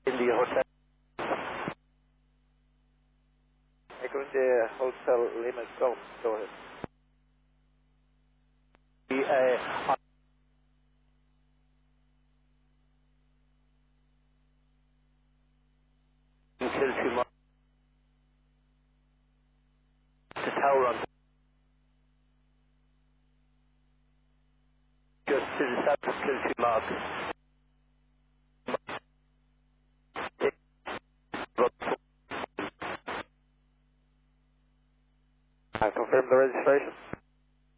India Hotel. Echo India Hotel Lima Golf. Go ahead. Until 2 months to tower on just to the south of Kill 2 mark. I confirm the registration.